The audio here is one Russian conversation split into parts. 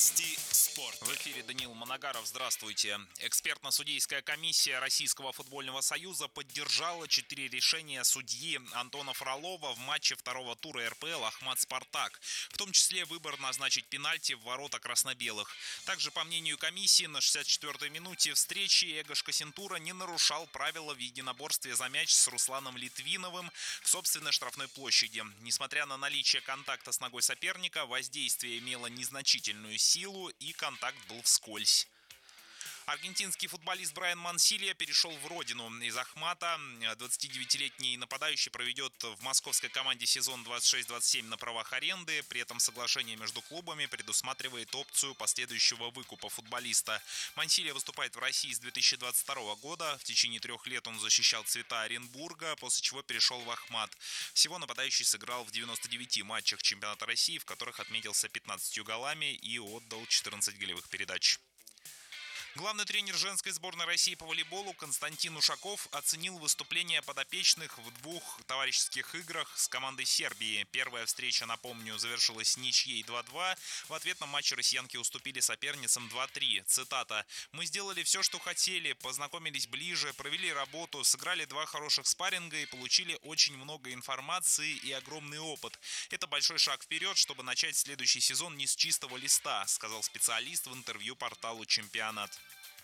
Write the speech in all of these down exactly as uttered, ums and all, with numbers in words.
Вести спорта. В эфире Даниил Моногаров. Здравствуйте. Экспертно-судейская комиссия Российского футбольного союза поддержала четыре решения судьи Антона Фролова в матче второго тура эр пэ эл «Ахмат-Спартак», в том числе выбор назначить пенальти в ворота красно-белых. Также, по мнению комиссии, на шестьдесят четвёртой минуте встречи Эго Шкасентура не нарушал правила в единоборстве за мяч с Русланом Литвиновым в собственной штрафной площади. Несмотря на наличие контакта с ногой соперника, воздействие имело незначительную силу и контакт был вскользь. Аргентинский футболист Брайан Мансилья перешел в родину. Из Ахмата двадцатидевятилетний нападающий проведет в московской команде сезон двадцать шесть двадцать семь на правах аренды. При этом соглашение между клубами предусматривает опцию последующего выкупа футболиста. Мансилья выступает в России с две тысячи двадцать второго года. В течение трех лет он защищал цвета Оренбурга, после чего перешел в Ахмат. Всего нападающий сыграл в девяноста девяти матчах чемпионата России, в которых отметился пятнадцатью голами и отдал четырнадцать голевых передач. Главный тренер женской сборной России по волейболу Константин Ушаков оценил выступление подопечных в двух товарищеских играх с командой Сербии. Первая встреча, напомню, завершилась ничьей два-два. В ответном матче россиянки уступили соперницам два-три. Цитата: «Мы сделали все, что хотели, познакомились ближе, провели работу, сыграли два хороших спарринга и получили очень много информации и огромный опыт. Это большой шаг вперед, чтобы начать следующий сезон не с чистого листа», сказал специалист в интервью порталу «Чемпионат».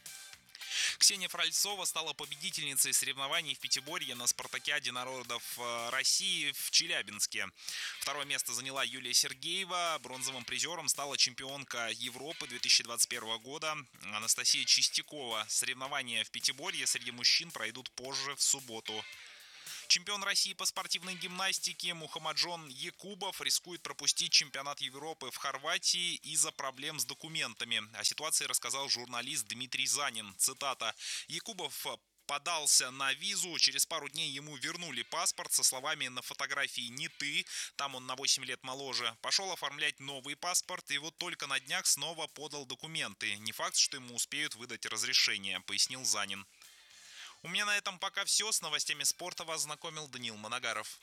Ксения Фральцова стала победительницей соревнований в пятиборье на спартакиаде народов России в Челябинске. Второе место заняла Юлия Сергеева. Бронзовым призером стала чемпионка Европы две тысячи двадцать первого года Анастасия Чистякова. Соревнования в пятиборье среди мужчин пройдут позже, в субботу. Чемпион России по спортивной гимнастике Мухаммаджон Якубов рискует пропустить чемпионат Европы в Хорватии из-за проблем с документами. О ситуации рассказал журналист Дмитрий Занин. Цитата: «Якубов подался на визу, через пару дней ему вернули паспорт со словами на фотографии «не ты», там он на восемь лет моложе. Пошел оформлять новый паспорт и вот только на днях снова подал документы. Не факт, что ему успеют выдать разрешение», пояснил Занин. У меня на этом пока все. С новостями спорта вас знакомил Даниил Моногаров.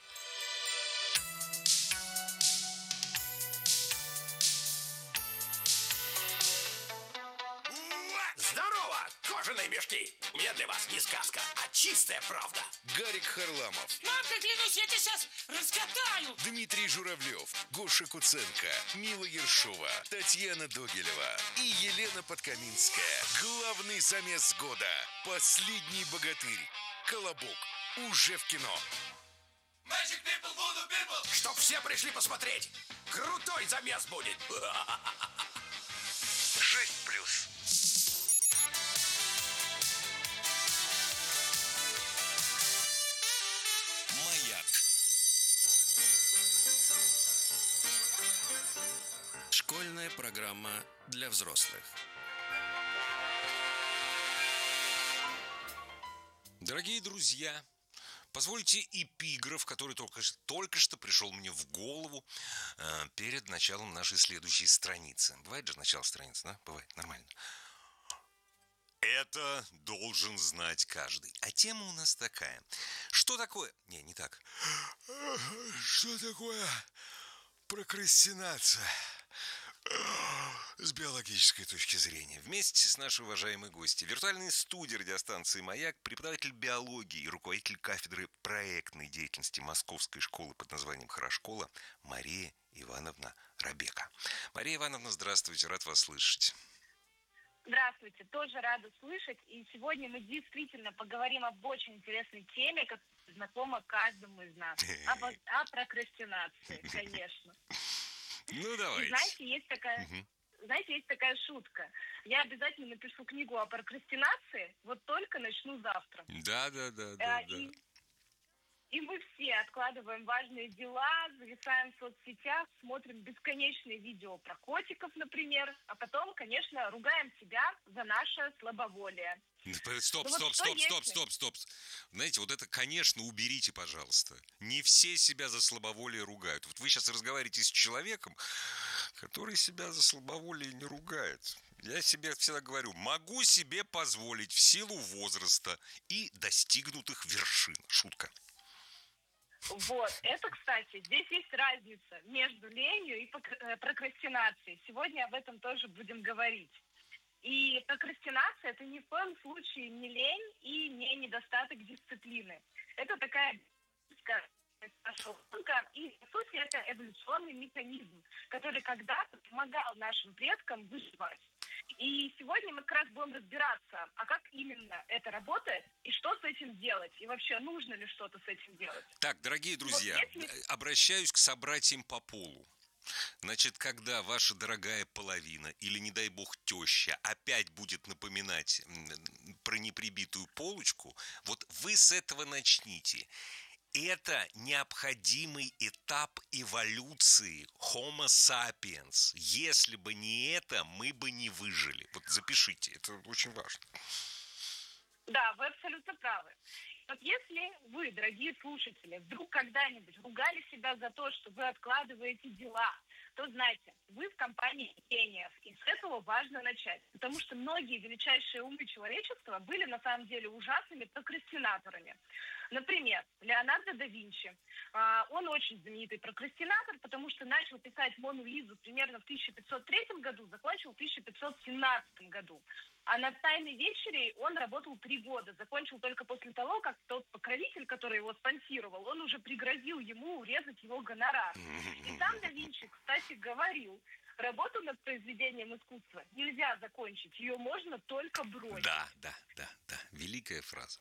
Здорово, кожаные мешки! У меня для вас не сказка, а чистая правда. Гарик Харламов. Мамка, клянусь, я тебя сейчас раскатаю! Дмитрий Журавлев, Гоша Куценко, Мила Ершова, Татьяна Догилева и Елена Подкаминская. Главный замес года. Последний богатырь. Колобок. Уже в кино. Чтоб все пришли посмотреть. Крутой замес будет. шесть плюс. Маяк. Школьная программа для взрослых. Дорогие друзья, позвольте эпиграф, который только, только что пришел мне в голову э, перед началом нашей следующей страницы. Бывает же начало страницы, да? Бывает, нормально. Это должен знать каждый. А тема у нас такая. Что такое... Не, не так. Что такое прокрастинация? С биологической точки зрения. Вместе с нашей уважаемой гостьей, виртуальной студии радиостанции «Маяк», преподаватель биологии и руководитель кафедры проектной деятельности Московской школы под названием «Хорошкола» Мария Ивановна Рабека. Мария Ивановна, здравствуйте, рад вас слышать. Здравствуйте, тоже рада слышать. И сегодня мы действительно поговорим об очень интересной теме, которая знакома каждому из нас. Об, о прокрастинации, конечно. Ну, давайте. И знаете, есть такая... Угу. Знаете, есть такая шутка. Я обязательно напишу книгу о прокрастинации, вот только начну завтра. Да, да, да, да. А, и, и мы все откладываем важные дела, зависаем в соцсетях, смотрим бесконечные видео про котиков, например, а потом, конечно, ругаем себя за наше слабоволие. Стоп, ну, стоп, вот стоп, стоп, если? стоп, стоп. Знаете, вот это, конечно, уберите, пожалуйста. Не все себя за слабоволие ругают. Вот вы сейчас разговариваете с человеком, который себя за слабоволие не ругает. Я себе всегда говорю, могу себе позволить в силу возраста и достигнутых вершин. Шутка. Вот, это, кстати, здесь есть разница между ленью и прокрастинацией. Сегодня об этом тоже будем говорить. И прокрастинация – это ни в коем случае не лень и не недостаток дисциплины. Это такая и, по сути, это эволюционный механизм, который когда-то помогал нашим предкам выживать. И сегодня мы как раз будем разбираться, а как именно это работает, и что с этим делать, и вообще нужно ли что-то с этим делать. Так, дорогие друзья, Вот если... обращаюсь к собратьям по полу. Значит, когда ваша дорогая половина или, не дай бог, теща опять будет напоминать про неприбитую полочку, вот вы с этого начните. Это необходимый этап эволюции Homo sapiens. Если бы не это, мы бы не выжили. Вот запишите, это очень важно. Да, вы абсолютно правы. Вот если вы, дорогие слушатели, вдруг когда-нибудь ругали себя за то, что вы откладываете дела, то знайте, вы в компании гениев, и с этого важно начать. Потому что многие величайшие умы человечества были на самом деле ужасными прокрастинаторами. Например, Леонардо да Винчи. Он очень знаменитый прокрастинатор, потому что начал писать Мону Лизу примерно в тысяча пятьсот третьем году, закончил в тысяча пятьсот семнадцатом году. А на «Тайной вечере» он работал три года, закончил только после того, как тот покровитель, который его спонсировал, он уже пригрозил ему урезать его гонорар. И сам да Винчи, кстати, говорил, работу над произведением искусства нельзя закончить, ее можно только бросить. Да, да, да, да, великая фраза.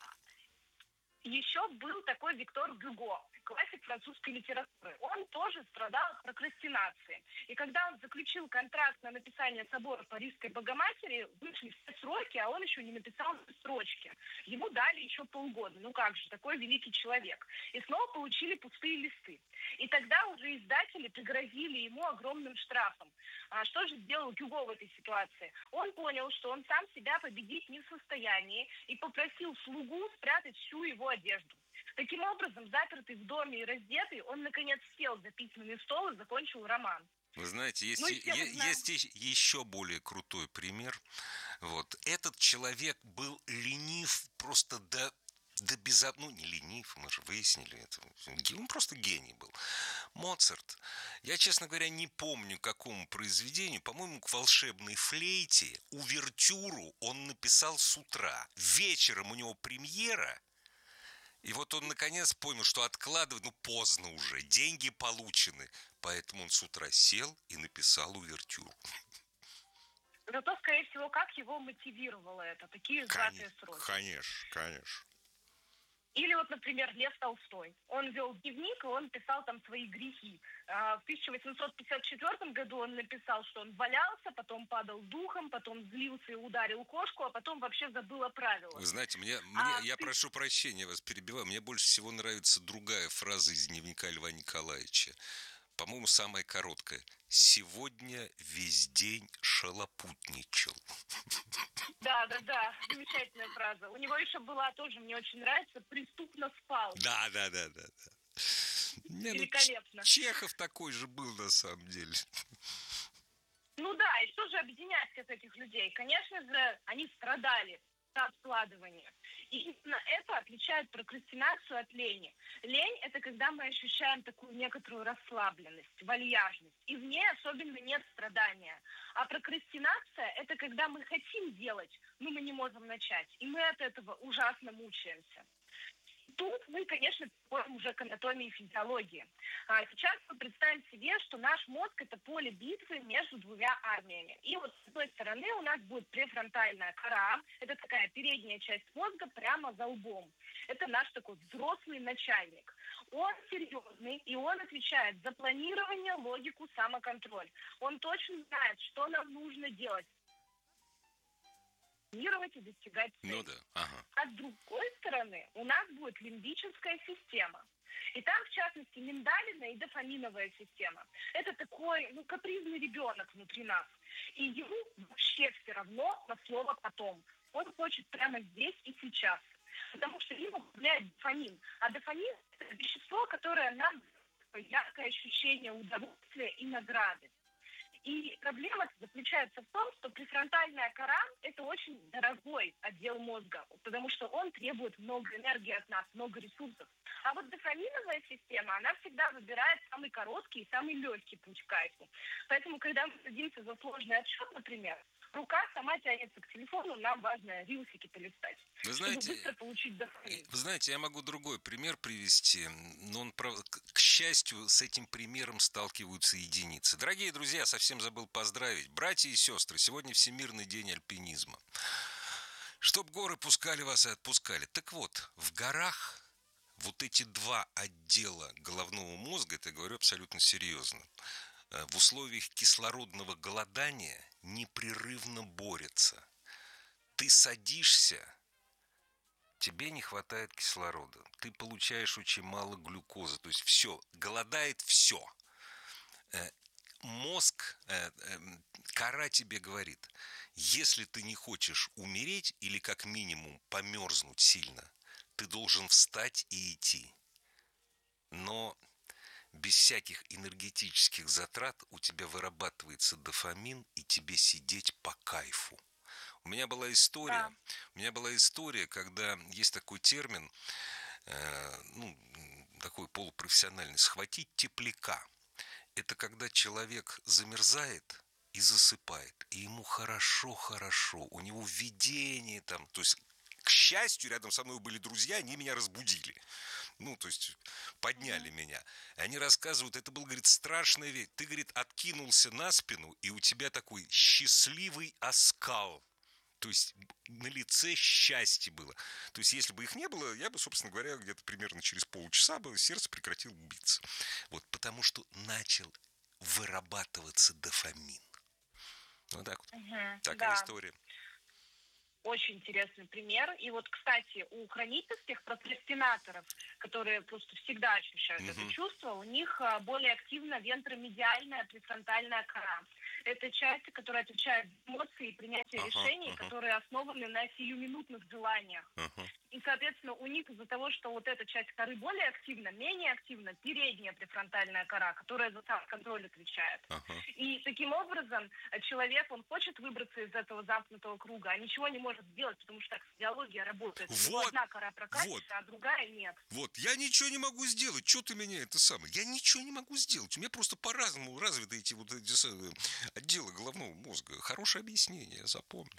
Еще был такой Виктор Гюго, классик французской литературы. Он тоже страдал от прокрастинации. И когда он заключил контракт на написание собора Парижской Богоматери, вышли все сроки, а он еще не написал строчки. Ему дали еще полгода. Ну как же, такой великий человек. И снова получили пустые листы. И тогда уже издатели пригрозили ему огромным штрафом. А что же сделал Гюго в этой ситуации? Он понял, что он сам себя победить не в состоянии, и попросил слугу спрятать всю его одежду. Таким образом, запертый в доме и раздетый, он, наконец, сел за письменный стол и закончил роман. Вы знаете, есть, ну, е- есть еще более крутой пример. Вот. Этот человек был ленив просто до... Да без... Ну, не ленив, мы же выяснили это. Он просто гений был. Моцарт. Я, честно говоря, не помню, какому произведению. По-моему, к «Волшебной флейте» увертюру он написал с утра. Вечером у него премьера. И вот он, наконец, понял, что откладывать, ну, поздно уже. Деньги получены. Поэтому он с утра сел и написал увертюру. Зато, скорее всего, как его мотивировало это? Такие сжатые сроки. Конечно, конечно. Или вот, например, Лев Толстой. Он вел дневник, и он писал там свои грехи. В тысяча восемьсот пятьдесят четвёртом году он написал, что он валялся, потом падал духом, потом злился и ударил кошку, а потом вообще забыл о правилах. Вы знаете, мне, мне, а я ты... прошу прощения, вас перебиваю, мне больше всего нравится другая фраза из дневника Льва Николаевича. По-моему, самая короткая. «Сегодня весь день шалопутничал». Да, да, да, замечательная фраза. У него еще была тоже, мне очень нравится, «преступно спал». Да, да, да, да, да. Великолепно. Ну, Чехов такой же был на самом деле. Ну да, и что же объединяет всех этих людей? Конечно же, они страдали от откладывания. И именно это отличает прокрастинацию от лени. Лень – это когда мы ощущаем такую некоторую расслабленность, вальяжность. И в ней особенно нет страдания. А прокрастинация – это когда мы хотим делать, но мы не можем начать. И мы от этого ужасно мучаемся. Тут мы, конечно, переходим уже к анатомии и физиологии. А сейчас мы представим себе, что наш мозг – это поле битвы между двумя армиями. И вот с одной стороны у нас будет префронтальная кора, это такая передняя часть мозга прямо за лбом. Это наш такой взрослый начальник. Он серьезный, и он отвечает за планирование, логику, самоконтроль. Он точно знает, что нам нужно делать. И достигать цели. Ну да, ага. А с другой стороны у нас будет лимбическая система. И там, в частности, миндалина и дофаминовая система. Это такой, ну, капризный ребенок внутри нас. И ему вообще все равно на слово «потом». Он хочет прямо здесь и сейчас. Потому что им управляет дофамин. А дофамин – это вещество, которое нам дает яркое ощущение удовольствия и награды. И проблема заключается в том, что префронтальная кора – это очень дорогой отдел мозга, потому что он требует много энергии от нас, много ресурсов. А вот дофаминовая система, она всегда выбирает самый короткий и самый легкий путь к кайфу. Поэтому, когда мы садимся за сложный отчет, например, рука сама тянется к телефону, нам важно рилсики полистать, Вы знаете, чтобы быстро получить дофамин. Вы знаете, я могу другой пример привести, но он, к счастью, с этим примером сталкиваются единицы. Дорогие друзья, совсем забыл поздравить. Братья и сестры, сегодня Всемирный день альпинизма. Чтоб горы пускали вас и отпускали. Так вот, в горах вот эти два отдела головного мозга, это я говорю абсолютно серьезно, в условиях кислородного голодания непрерывно борются. Ты садишься, тебе не хватает кислорода, ты получаешь очень мало глюкозы, то есть все, голодает все. Мозг, кора тебе говорит, если ты не хочешь умереть или как минимум померзнуть сильно, ты должен встать и идти. Но без всяких энергетических затрат у тебя вырабатывается дофамин, и тебе сидеть по кайфу. У меня была история, да. у меня была история, когда есть такой термин, э, ну, такой полупрофессиональный, схватить тепляка. Это когда человек замерзает и засыпает, и ему хорошо-хорошо, у него видение там, то есть, к счастью, рядом со мной были друзья, они меня разбудили. Ну, то есть, подняли mm-hmm. меня. И они рассказывают, это был, говорит, страшный вещь. Ты, говорит, откинулся на спину, и у тебя такой счастливый оскал. То есть, на лице счастье было. То есть, если бы их не было, я бы, собственно говоря, где-то примерно через полчаса бы сердце прекратило биться. Вот, потому что начал вырабатываться дофамин. Вот так вот. Mm-hmm. Такая да. история. Очень интересный пример. И вот, кстати, у хронических прокрастинаторов, которые просто всегда ощущают mm-hmm. это чувство, у них более активна вентромедиальная префронтальная кора. Это часть, которая отвечает за эмоции и принятие uh-huh, решений, uh-huh. которые основаны на сиюминутных желаниях. Uh-huh. И, соответственно, у них из-за того, что вот эта часть коры более активна, менее активна передняя префронтальная кора, которая за самоконтроль отвечает. Uh-huh. И таким образом человек, он хочет выбраться из этого замкнутого круга, а ничего не может сделать, потому что так физиология работает. Вот, одна кора прокатится, вот, а другая нет. Вот, я ничего не могу сделать. Что ты меня это самое? Я ничего не могу сделать. У меня просто по-разному развиты эти вот эти отделы головного мозга. Хорошее объяснение, я запомню.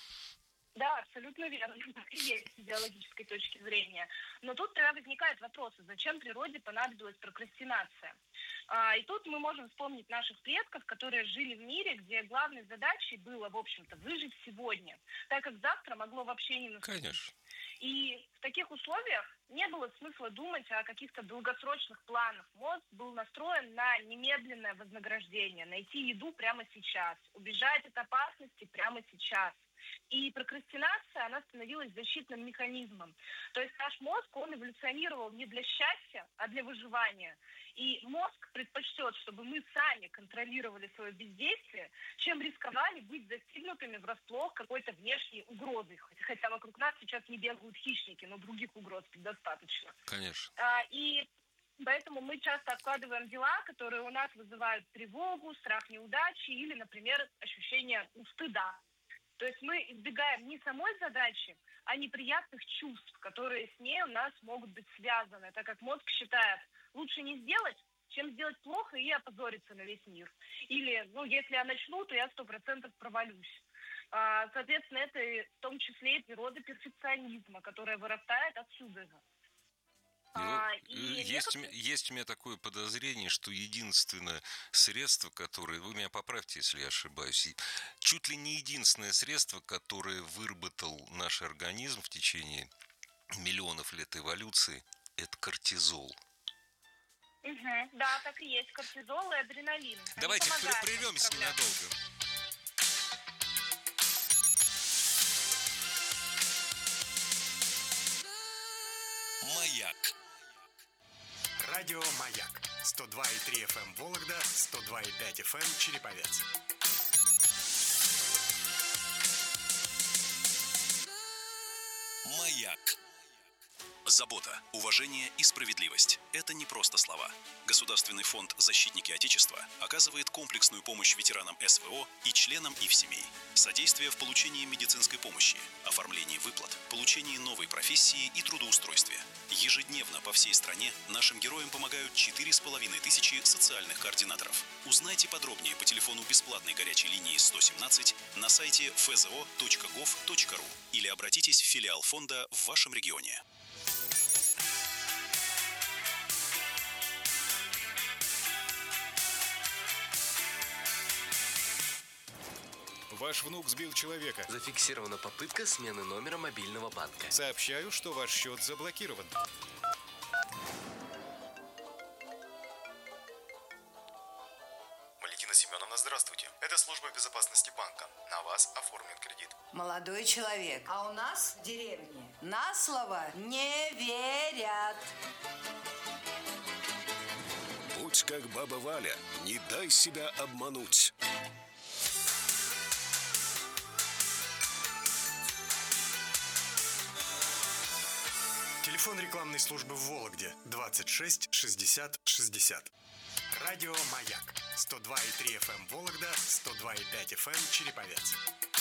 Да, абсолютно верно. Так и есть с физиологической точки зрения. Но тут тогда возникают вопросы, зачем природе понадобилась прокрастинация? А, и тут мы можем вспомнить наших предков, которые жили в мире, где главной задачей было, в общем-то, выжить сегодня, так как завтра могло вообще не наступить. Конечно. И в таких условиях не было смысла думать о каких-то долгосрочных планах. Мозг был настроен на немедленное вознаграждение, найти еду прямо сейчас, убежать от опасности прямо сейчас. И прокрастинация, она становилась защитным механизмом. То есть наш мозг, он эволюционировал не для счастья, а для выживания. И мозг предпочтет, чтобы мы сами контролировали свое бездействие, чем рисковали быть застигнутыми врасплох какой-то внешней угрозой. Хотя вокруг нас сейчас не бегают хищники, но других угроз предостаточно. Конечно. А, и поэтому мы часто откладываем дела, которые у нас вызывают тревогу, страх неудачи или, например, ощущение стыда. То есть мы избегаем не самой задачи, а неприятных чувств, которые с ней у нас могут быть связаны, так как мозг считает, лучше не сделать, чем сделать плохо и опозориться на весь мир. Или, ну, если я начну, то я сто процентов провалюсь. А, соответственно, это в том числе и природа перфекционизма, которая вырастает отсюда же. А, есть, некоторые... есть у меня такое подозрение, что единственное средство, которое, вы меня поправьте, если я ошибаюсь, чуть ли не единственное средство, которое выработал наш организм в течение миллионов лет эволюции, это кортизол. Угу, да, так и есть. Кортизол и адреналин. Они Давайте прервемся ненадолго. Маяк. Радио «Маяк». сто два и три эф эм Вологда, сто два и пять эф эм Череповец. Маяк. Забота, уважение и справедливость – это не просто слова. Государственный фонд «Защитники Отечества» оказывает комплексную помощь ветеранам эс вэ о и членам их семей. Содействие в получении медицинской помощи, оформлении выплат, получении новой профессии и трудоустройстве. Ежедневно по всей стране нашим героям помогают четыре с половиной тысячи социальных координаторов. Узнайте подробнее по телефону бесплатной горячей линии сто семнадцать на сайте эф зэ о точка гов точка ру или обратитесь в филиал фонда в вашем регионе. Ваш внук сбил человека. Зафиксирована попытка смены номера мобильного банка. Сообщаю, что ваш счет заблокирован. Валентина Семеновна, здравствуйте. Это служба безопасности банка. На вас оформлен кредит. Молодой человек, а у нас в деревне на слово не верят. Будь как баба Валя, не дай себя обмануть. Телефон рекламной службы в Вологде двадцать шесть шестьдесят шестьдесят. Радио «Маяк» сто два и три эф эм Вологда, сто два и пять эф эм Череповец.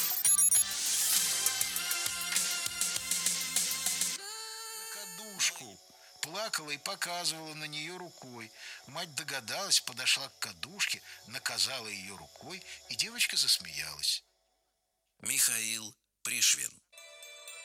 Кадушку. Плакала и показывала на нее рукой. Мать догадалась, подошла к кадушке, наказала ее рукой, и девочка засмеялась. Михаил Пришвин.